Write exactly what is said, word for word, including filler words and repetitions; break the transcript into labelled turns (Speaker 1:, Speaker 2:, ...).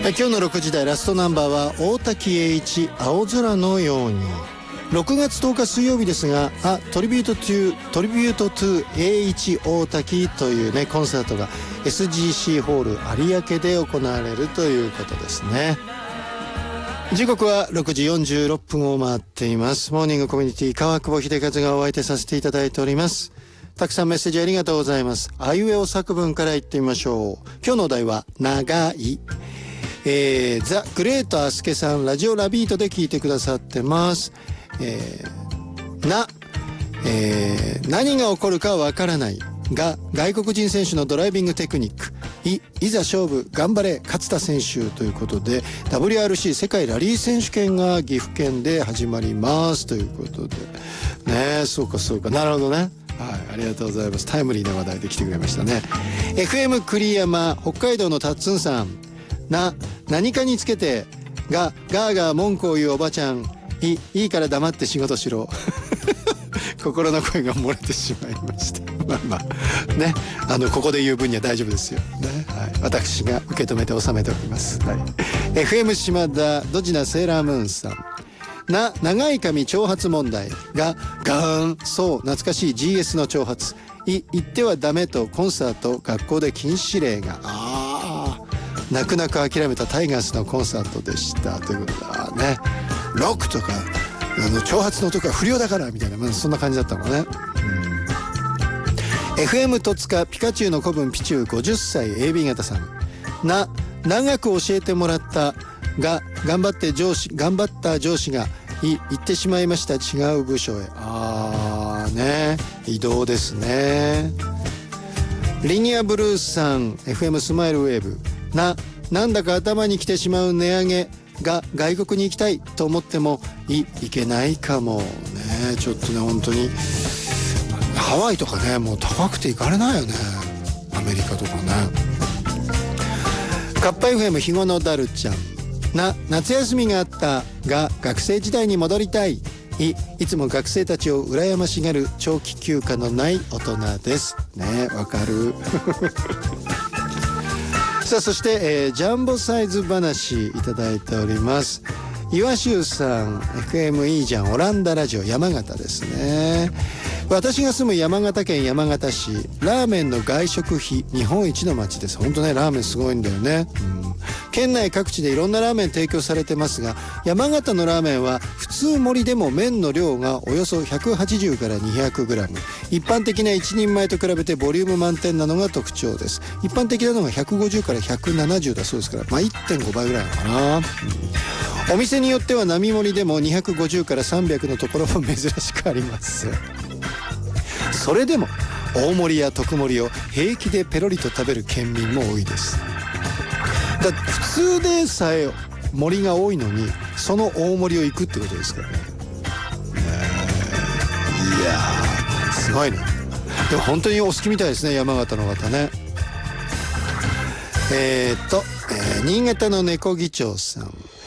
Speaker 1: 今日のろくじ台ラストナンバーは大滝栄一、青空のように。ろくがつとおか水曜日ですが、あトリビュートトゥトリビュートトゥ栄一大滝というねコンサートが エスジーシー ホール有明で行われるということですね。時刻はろくじよんじゅうろっぷんを回っています。モーニングコミュニティ川久保秀和がお相手させていただいております。たくさんメッセージありがとうございます。あいうえお作文からいってみましょう。今日のお題は長い。えー、ザ・グレートアスケさん、ラジオラビートで聞いてくださってます。えー、な、えー、何が起こるかわからないが外国人選手のドライビングテクニック。い、いざ勝負頑張れ勝田選手ということで ダブリューアールシー 世界ラリー選手権が岐阜県で始まりますということでね。そうかそうか、なるほどね。はい、ありがとうございます。タイムリーな話題で来てくれましたね。 エフエム 栗山、北海道のタッツンさん。な、何かにつけてがガーガー文句を言うおばちゃん。い、いいから黙って仕事しろ心の声が漏れてしまいましたまあまあね、あのここで言う分には大丈夫ですよ、ね。はい、私が受け止めて収めておきます。はい、エフエム 島田、ドジなセーラームーンさん。な、長い髪長髪問題がガーン、そう懐かしい ジーエス の長髪。い、言ってはダメとコンサート学校で禁止令が。ああ、泣く泣く諦めたタイガースのコンサートでしたということだね。ロックとかあの長髪の男は不良だからみたいな、まあ、そんな感じだったのね。うん、エフエム 戸塚、ピカチュウの子分ピチュウごじゅっさい エービー 型さん。な、長く教えてもらったが頑張って上司頑張った上司がい行ってしまいました違う部署へ。あーね、移動ですね。リニアブルースさん、 エフエム スマイルウェーブ。な、なんだか頭に来てしまう値上げが外国に行きたいと思ってもいいけないかもね。ちょっとね本当にハワイとかねもう高くて行かれないよね、アメリカとかね。カッパ エフエム 日後のダルちゃん。な、夏休みがあったが学生時代に戻りたい。い、いつも学生たちを羨ましがる長期休暇のない大人ですね。わかるさあそして、えー、ジャンボサイズ話いただいております。岩州さん、 エフエム いいじゃんオランダラジオ山形ですね。私が住む山形県山形市、ラーメンの外食費日本一の町です。本当ね、ラーメンすごいんだよね。うん、県内各地でいろんなラーメン提供されてますが、山形のラーメンは普通盛りでも麺の量がおよそひゃくはちじゅうからにひゃくグラム、一般的な一人前と比べてボリューム満点なのが特徴です。一般的なのがひゃくごじゅうからひゃくななじゅうだそうですから、まあ いってんご 倍ぐらいなのかな。うん、お店によっては並盛りでもにひゃくごじゅうからさんびゃくのところも珍しくあります。それでも大盛りや特盛りを平気でペロリと食べる県民も多いです。だ普通でさえ盛りが多いのにその大盛りを行くってことですからね。いやーすごいね。でも本当にお好きみたいですね、山形の方ね。えー、っと、えー、新潟の猫議長さん。